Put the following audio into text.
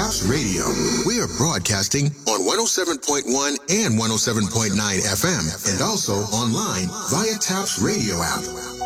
Taps Radio. We are broadcasting on 107.1 and 107.9 FM and also online via Taps Radio app.